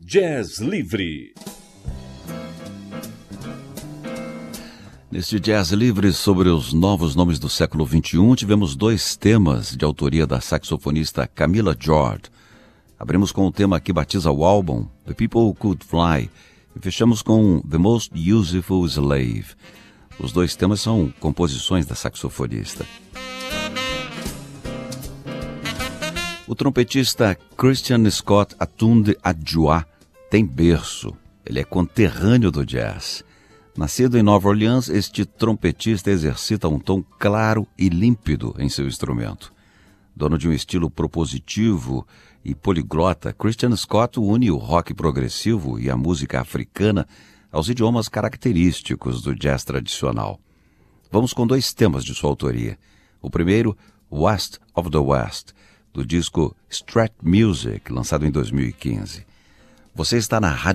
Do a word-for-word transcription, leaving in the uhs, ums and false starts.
Jazz Livre. Neste Jazz Livre sobre os novos nomes do século vinte e um, tivemos dois temas de autoria da saxofonista Camila George. Abrimos com o tema que batiza o álbum, The People Could Fly, e fechamos com The Most Useful Slave. Os dois temas são composições da saxofonista. O trompetista Christian Scott Atunde Adjoa tem berço. Ele é conterrâneo do jazz. Nascido em Nova Orleans, este trompetista exercita um tom claro e límpido em seu instrumento. Dono de um estilo propositivo e poliglota, Christian Scott une o rock progressivo e a música africana aos idiomas característicos do jazz tradicional. Vamos com dois temas de sua autoria. O primeiro, West of the West, do disco Strat Music, lançado em dois mil e quinze. Você está na Rádio